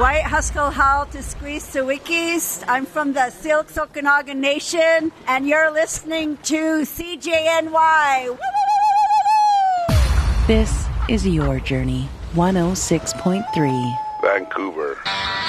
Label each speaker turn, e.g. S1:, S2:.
S1: White Haskell Howell to Squeeze Sawikis. I'm from the Silks Okanagan Nation, and you're listening to CJNY.
S2: This is Your Journey, 106.3.
S3: Vancouver.